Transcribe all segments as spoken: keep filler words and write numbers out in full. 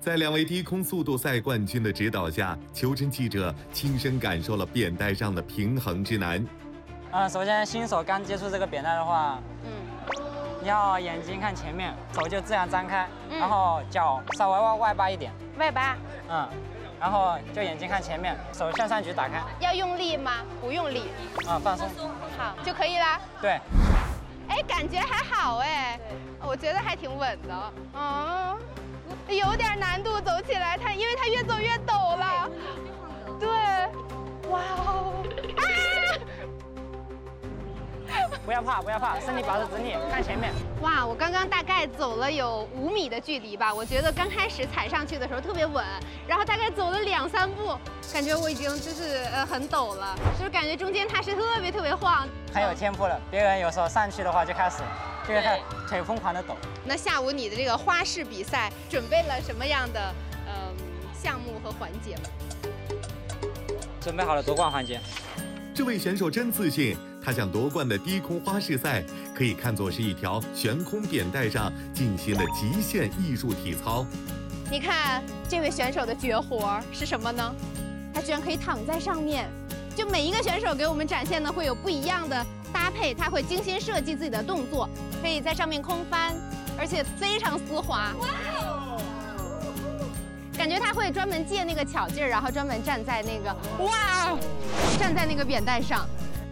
在两位低空速度赛冠军的指导下，求真记者亲身感受了扁带上的平衡之难。 呃，首先新手刚接触这个扁带的话，嗯，你要眼睛看前面，手就自然张开，嗯、然后脚稍微外外八一点， 外八， 嗯，然后就眼睛看前面，手向上举打开。 要用力吗？不用力。 啊、嗯，放松。 好，就可以啦。 对。 哎，感觉还好哎，我觉得还挺稳的。嗯。有点难度，走起来它，因为它越走越陡了。对，哇哦！啊！ 不要怕，不要怕，身体保持直立，看前面。 哇，我刚刚大概走了有五米的距离吧，我觉得刚开始踩上去的时候特别稳，然后大概走了两三步，感觉我已经就是呃很陡了，就是感觉中间它是特别特别晃。 很有天赋了，别人有时候上去的话就开始。这个他腿疯狂的抖。 那下午你的这个花式比赛准备了什么样的呃项目和环节吗？ 准备好了夺冠环节。 这位选手真自信，他想夺冠的低空花式赛可以看作是一条悬空扁带上进行的极限艺术体操。 你看这位选手的绝活是什么呢？他居然可以躺在上面。就每一个选手给我们展现的会有不一样的搭配，他会精心设计自己的动作，可以在上面空翻，而且非常丝滑。哇哦！感觉他会专门借那个巧劲儿，然后专门站在那个哇，站在那个扁带上，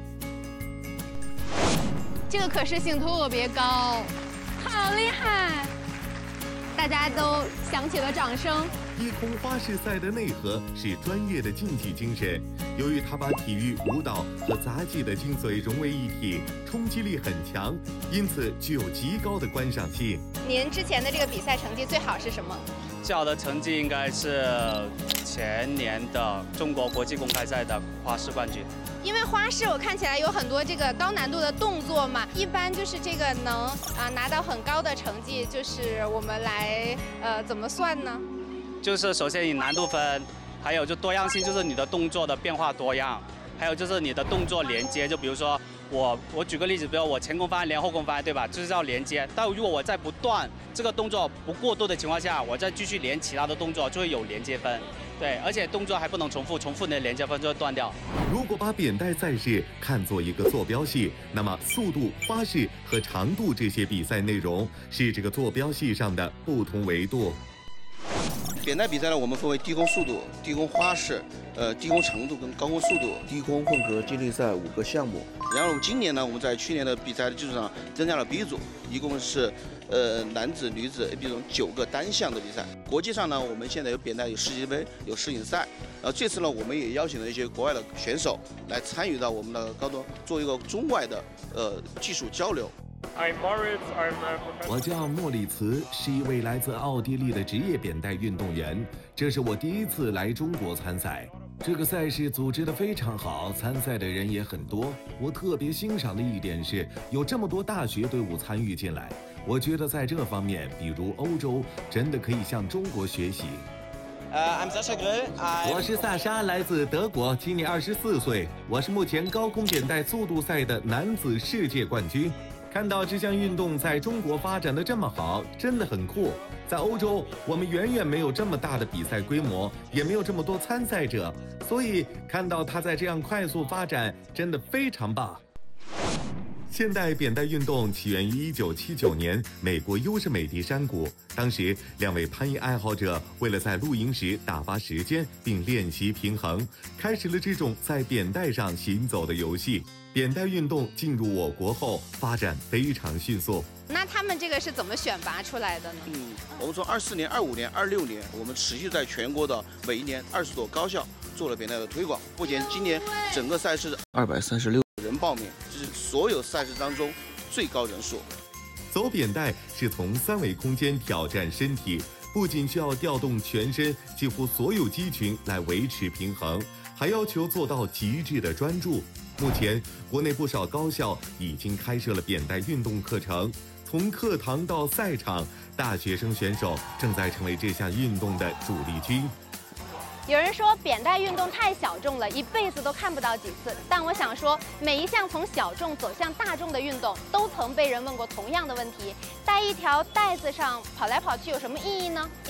这个可视性特别高，好厉害！大家都响起了掌声。 低空花式赛的内核是专业的竞技精神，由于它把体育、舞蹈和杂技的精髓融为一体，冲击力很强，因此具有极高的观赏性。 您之前的这个比赛成绩最好是什么？ 最好的成绩应该是前年的中国国际公开赛的花式冠军。 因为花式我看起来有很多这个高难度的动作嘛，一般就是这个能啊拿到很高的成绩，就是我们来呃怎么算呢？ 就是首先以难度分，还有就多样性，就是你的动作的变化多样，还有就是你的动作连接，就比如说我我举个例子，比如我前空翻连后空翻，对吧？就是要连接。但如果我在不断这个动作不过多的情况下，我再继续连其他的动作，就会有连接分。对，而且动作还不能重复，重复你的连接分就会断掉。 如果把扁带赛事看作一个坐标系，那么速度、花式和长度这些比赛内容是这个坐标系上的不同维度。 扁带比赛呢，我们分为低空速度、低空花式、呃低空长度跟高空速度、 低空混合接力赛五个项目。 然后今年呢，我们在去年的比赛的基础上增加了 B 组，一共是呃男子、女子 A、B 组九个单项的比赛。国际上呢，我们现在有扁带，有世界杯，有世锦赛。然后这次呢，我们也邀请了一些国外的选手来参与到我们的高中，做一个中外的呃技术交流。 我叫莫里茨，是一位来自奥地利的职业扁带运动员。这是我第一次来中国参赛。这个赛事组织得非常好，参赛的人也很多。我特别欣赏的一点是，有这么多大学队伍参与进来。我觉得在这方面，比如欧洲，真的可以向中国学习。 Uh, I'm Sasha Grill. 我是萨沙，来自德国，今年二十四岁。我是目前高空扁带速度赛的男子世界冠军。看到这项运动在中国发展的这么好，真的很酷。在欧洲，我们远远没有这么大的比赛规模，也没有这么多参赛者，所以看到它在这样快速发展，真的非常棒。现代扁带运动起源于一九七九年美国优胜美地山谷，当时两位攀岩爱好者为了在露营时打发时间并练习平衡，开始了这种在扁带上行走的游戏。扁带运动进入我国后，发展非常迅速。 那他们这个是怎么选拔出来的呢？ 嗯，我们从二四年、二五年、二六年，我们持续在全国的每一年二十所高校做了扁带的推广。目前今年整个赛事二百三十六人报名，这是所有赛事当中最高人数。 走扁带是从三维空间挑战身体，不仅需要调动全身几乎所有肌群来维持平衡，还要求做到极致的专注。目前，国内不少高校已经开设了扁带运动课程，从课堂到赛场，大学生选手正在成为这项运动的主力军。 有人说扁带运动太小众了，一辈子都看不到几次。但我想说，每一项从小众走向大众的运动，都曾被人问过同样的问题：带一条带子上跑来跑去有什么意义呢？